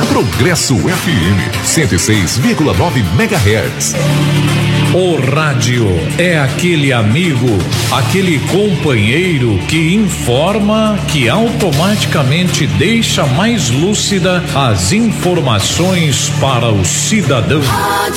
Progresso FM 106,9 MHz. O rádio é aquele amigo, aquele companheiro que informa, que automaticamente deixa mais lúcida as informações para o cidadão.